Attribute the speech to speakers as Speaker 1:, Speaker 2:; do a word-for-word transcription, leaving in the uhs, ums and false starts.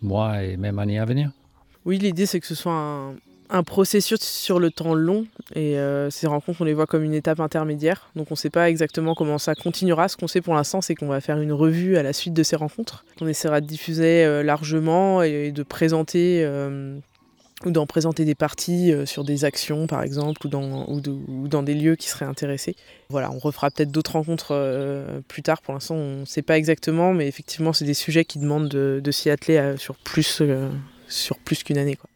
Speaker 1: mois et même années à venir.
Speaker 2: Oui, l'idée c'est que ce soit un, un processus sur le temps long et euh, ces rencontres on les voit comme une étape intermédiaire. Donc on ne sait pas exactement comment ça continuera. Ce qu'on sait pour l'instant c'est qu'on va faire une revue à la suite de ces rencontres. On essaiera de diffuser euh, largement et de présenter... Euh, ou d'en présenter des parties euh, sur des actions par exemple ou dans, ou, de, ou dans des lieux qui seraient intéressés. Voilà, on refera peut-être d'autres rencontres euh, plus tard, pour l'instant on ne sait pas exactement, mais effectivement c'est des sujets qui demandent de, de s'y atteler euh, sur plus, euh, sur plus qu'une année, quoi.